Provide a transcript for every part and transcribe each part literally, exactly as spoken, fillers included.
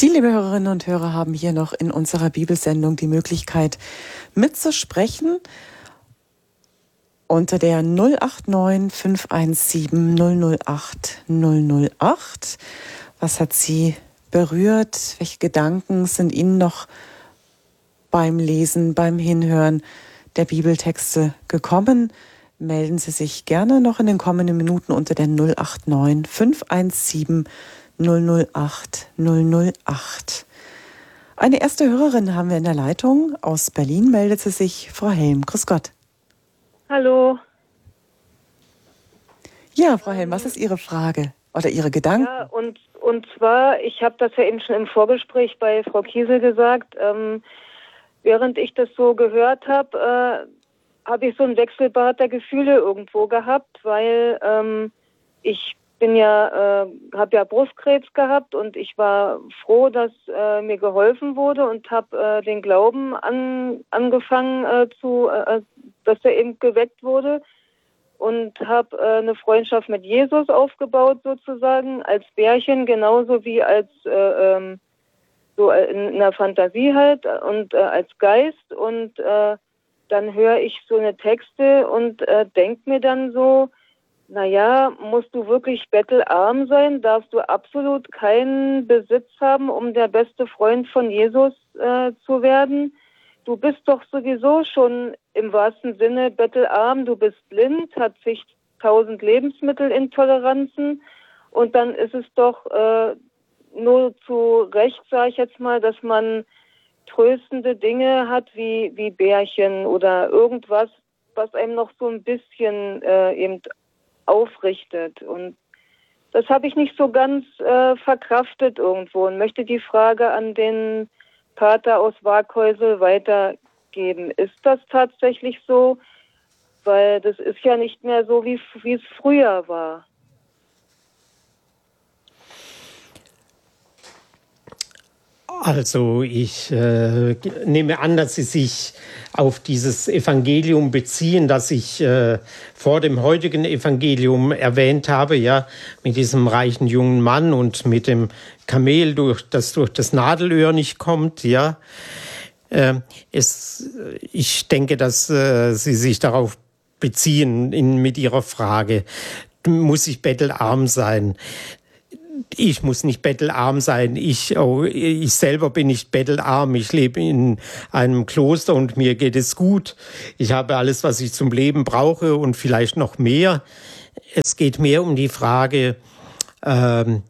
Sie, liebe Hörerinnen und Hörer, haben hier noch in unserer Bibelsendung die Möglichkeit mitzusprechen unter der null acht neun fünf eins sieben null null acht null null acht. Was hat Sie berührt? Welche Gedanken sind Ihnen noch beim Lesen, beim Hinhören der Bibeltexte gekommen? Melden Sie sich gerne noch in den kommenden Minuten unter der null acht neun fünf eins sieben null null acht null null acht. Eine erste Hörerin haben wir in der Leitung. Aus Berlin meldet sie sich, Frau Helm. Grüß Gott. Hallo. Ja, Frau Helm, was ist Ihre Frage oder Ihre Gedanken? Ja, und, und zwar, ich habe das ja eben schon im Vorgespräch bei Frau Kiesel gesagt, ähm, während ich das so gehört habe, äh, habe ich so ein Wechselbad der Gefühle irgendwo gehabt, weil ähm, ich bin ja, äh, habe ja Brustkrebs gehabt und ich war froh, dass äh, mir geholfen wurde und habe äh, den Glauben an, angefangen äh, zu, äh, dass er eben geweckt wurde und habe äh, eine Freundschaft mit Jesus aufgebaut sozusagen als Bärchen genauso wie als äh, ähm, so in, in der Fantasie halt und äh, als Geist und äh, dann höre ich so eine Texte und äh, denke mir dann so, naja, musst du wirklich bettelarm sein? Darfst du absolut keinen Besitz haben, um der beste Freund von Jesus äh, zu werden? Du bist doch sowieso schon im wahrsten Sinne bettelarm. Du bist blind, hast zigtausend Lebensmittelintoleranzen. Und dann ist es doch äh, nur zu Recht, sage ich jetzt mal, dass man tröstende Dinge hat wie, wie Bärchen oder irgendwas, was einem noch so ein bisschen äh, eben aufrichtet. Und das habe ich nicht so ganz äh, verkraftet irgendwo und möchte die Frage an den Pater aus Waaghäusel weitergeben. Ist das tatsächlich so? Weil das ist ja nicht mehr so, wie, wie es früher war. Also ich äh, nehme an, dass Sie sich auf dieses Evangelium beziehen, das ich äh, vor dem heutigen Evangelium erwähnt habe, ja, mit diesem reichen jungen Mann und mit dem Kamel, durch, das durch das Nadelöhr nicht kommt, ja. Äh, es, ich denke, dass äh, Sie sich darauf beziehen in, mit Ihrer Frage. Muss ich bettelarm sein? Ich muss nicht bettelarm sein. Ich, oh, ich selber bin nicht bettelarm. Ich lebe in einem Kloster und mir geht es gut. Ich habe alles, was ich zum Leben brauche und vielleicht noch mehr. Es geht mehr um die Frage, ähm,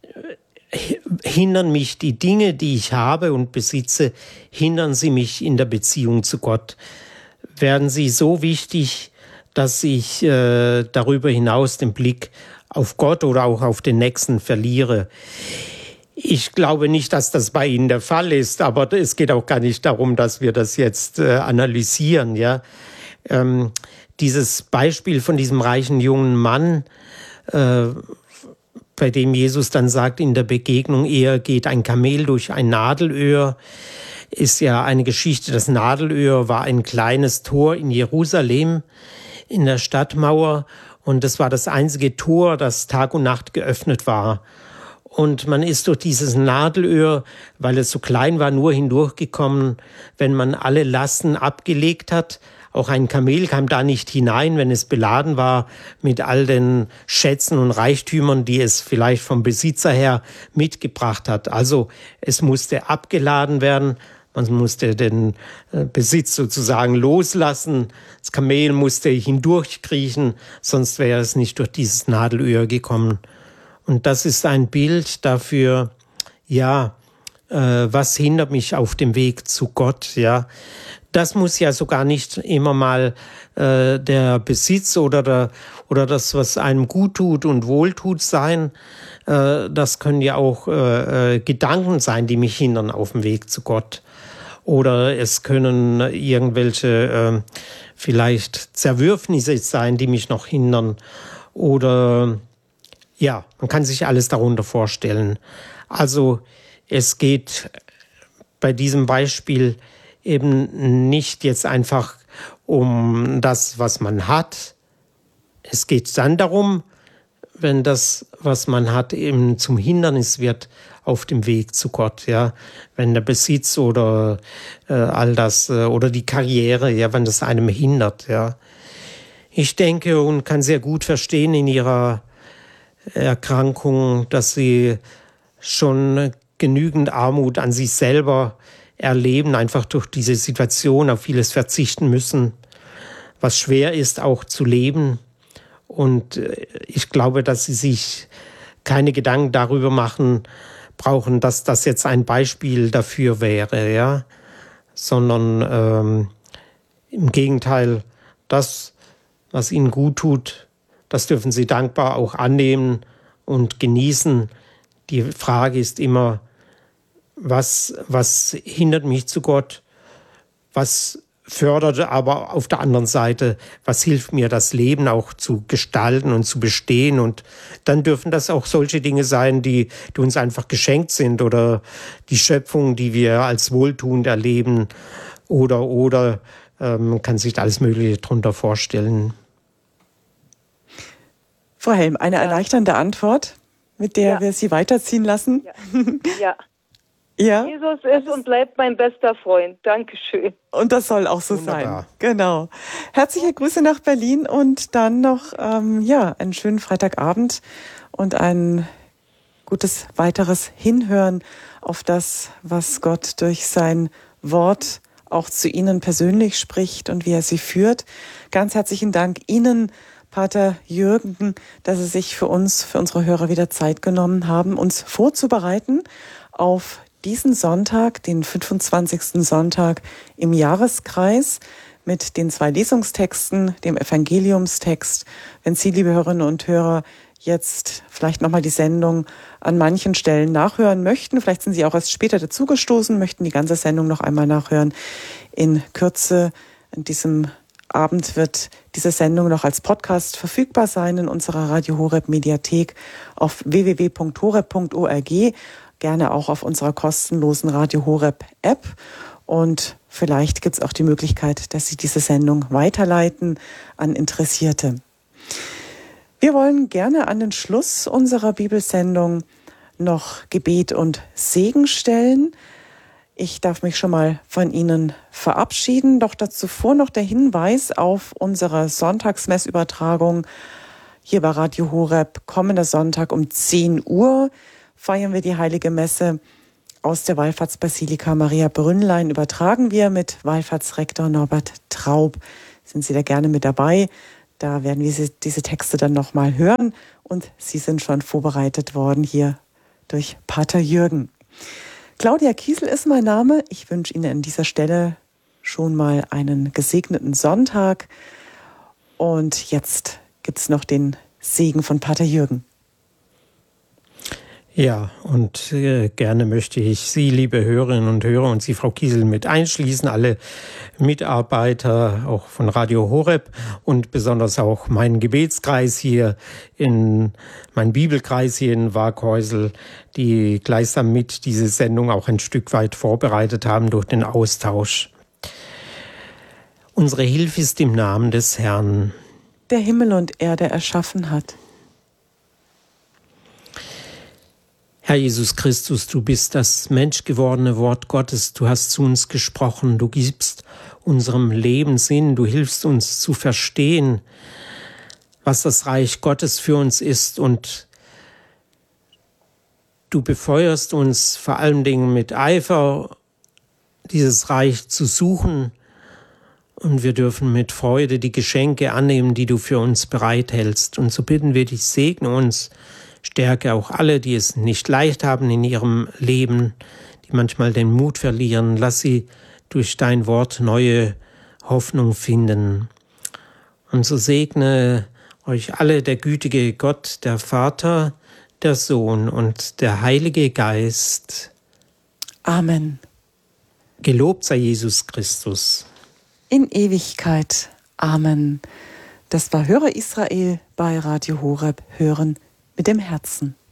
hindern mich die Dinge, die ich habe und besitze, hindern sie mich in der Beziehung zu Gott? Werden sie so wichtig, dass ich äh, darüber hinaus den Blick auf Gott oder auch auf den Nächsten verliere? Ich glaube nicht, dass das bei Ihnen der Fall ist, aber es geht auch gar nicht darum, dass wir das jetzt äh, analysieren. Ja, ähm, dieses Beispiel von diesem reichen jungen Mann, äh, bei dem Jesus dann sagt in der Begegnung, eher geht ein Kamel durch ein Nadelöhr, ist ja eine Geschichte. Das Nadelöhr war ein kleines Tor in Jerusalem, in der Stadtmauer. Und das war das einzige Tor, das Tag und Nacht geöffnet war. Und man ist durch dieses Nadelöhr, weil es so klein war, nur hindurchgekommen, wenn man alle Lasten abgelegt hat. Auch ein Kamel kam da nicht hinein, wenn es beladen war mit all den Schätzen und Reichtümern, die es vielleicht vom Besitzer her mitgebracht hat. Also es musste abgeladen werden. Man musste den Besitz sozusagen loslassen. Das Kamel musste hindurchkriechen, sonst wäre es nicht durch dieses Nadelöhr gekommen. Und das ist ein Bild dafür, ja, äh, was hindert mich auf dem Weg zu Gott, ja. Das muss ja sogar nicht immer mal äh, der Besitz oder, der, oder das, was einem gut tut und wohltut sein. Äh, das können ja auch äh, Gedanken sein, die mich hindern auf dem Weg zu Gott. Oder es können irgendwelche äh, vielleicht Zerwürfnisse sein, die mich noch hindern. Oder ja, man kann sich alles darunter vorstellen. Also es geht bei diesem Beispiel eben nicht jetzt einfach um das, was man hat. Es geht dann darum, wenn das, was man hat, eben zum Hindernis wird auf dem Weg zu Gott, ja, wenn der Besitz oder äh, all das äh, oder die Karriere, ja, wenn das einem hindert, ja. Ich denke und kann sehr gut verstehen in ihrer Erkrankung, dass sie schon genügend Armut an sich selber erleben, einfach durch diese Situation auf vieles verzichten müssen, was schwer ist auch zu leben. Und ich glaube, dass sie sich keine Gedanken darüber machen brauchen, dass das jetzt ein Beispiel dafür wäre, ja, sondern ähm, im Gegenteil, das, was ihnen gut tut, das dürfen sie dankbar auch annehmen und genießen. Die Frage ist immer, was, was hindert mich zu Gott? Was fördert aber auf der anderen Seite, was hilft mir, das Leben auch zu gestalten und zu bestehen? Und dann dürfen das auch solche Dinge sein, die, die uns einfach geschenkt sind oder die Schöpfung, die wir als wohltuend erleben oder, oder ähm, man kann sich alles Mögliche darunter vorstellen. Frau Helm, eine ja. erleichternde Antwort, mit der ja. wir Sie weiterziehen lassen. Ja. ja. Ja. Jesus ist und bleibt mein bester Freund. Dankeschön. Und das soll auch so Wunderbar. sein. Genau. Herzliche Grüße nach Berlin und dann noch ähm, ja einen schönen Freitagabend und ein gutes weiteres Hinhören auf das, was Gott durch sein Wort auch zu Ihnen persönlich spricht und wie er Sie führt. Ganz herzlichen Dank Ihnen, Pater Jürgen, dass Sie sich für uns, für unsere Hörer wieder Zeit genommen haben, uns vorzubereiten auf diesen Sonntag, den fünfundzwanzigsten Sonntag im Jahreskreis mit den zwei Lesungstexten, dem Evangeliumstext. Wenn Sie, liebe Hörerinnen und Hörer, jetzt vielleicht nochmal die Sendung an manchen Stellen nachhören möchten, vielleicht sind Sie auch erst später dazugestoßen, möchten die ganze Sendung noch einmal nachhören. In Kürze, an diesem Abend wird diese Sendung noch als Podcast verfügbar sein in unserer Radio Horeb Mediathek auf w w w punkt horeb punkt org. Gerne auch auf unserer kostenlosen Radio Horeb App. Und vielleicht gibt es auch die Möglichkeit, dass Sie diese Sendung weiterleiten an Interessierte. Wir wollen gerne an den Schluss unserer Bibelsendung noch Gebet und Segen stellen. Ich darf mich schon mal von Ihnen verabschieden, doch dazu zuvor noch der Hinweis auf unsere Sonntagsmessübertragung hier bei Radio Horeb. Kommender Sonntag um zehn Uhr feiern wir die Heilige Messe aus der Wallfahrtsbasilika Maria Brünnlein. Übertragen wir mit Wallfahrtsrektor Norbert Traub. Sind Sie da gerne mit dabei? Da werden wir diese Texte dann nochmal hören und Sie sind schon vorbereitet worden hier durch Pater Jürgen. Claudia Kiesel ist mein Name. Ich wünsche Ihnen an dieser Stelle schon mal einen gesegneten Sonntag. Und jetzt gibt es noch den Segen von Pater Jürgen. Ja, und äh, gerne möchte ich Sie, liebe Hörerinnen und Hörer, und Sie, Frau Kiesel, mit einschließen, alle Mitarbeiter auch von Radio Horeb und besonders auch meinen Gebetskreis hier in, mein Bibelkreis hier in Waaghäusel, die gleichsam mit diese Sendung auch ein Stück weit vorbereitet haben durch den Austausch. Unsere Hilfe ist im Namen des Herrn, der Himmel und Erde erschaffen hat. Herr Jesus Christus, du bist das menschgewordene Wort Gottes, du hast zu uns gesprochen, du gibst unserem Leben Sinn, du hilfst uns zu verstehen, was das Reich Gottes für uns ist, und du befeuerst uns vor allen Dingen mit Eifer, dieses Reich zu suchen, und wir dürfen mit Freude die Geschenke annehmen, die du für uns bereithältst. Und so bitten wir dich, segne uns, stärke auch alle, die es nicht leicht haben in ihrem Leben, die manchmal den Mut verlieren. Lass sie durch dein Wort neue Hoffnung finden. Und so segne euch alle der gütige Gott, der Vater, der Sohn und der Heilige Geist. Amen. Gelobt sei Jesus Christus. In Ewigkeit. Amen. Das war Höre Israel bei Radio Horeb. Hören mit dem Herzen.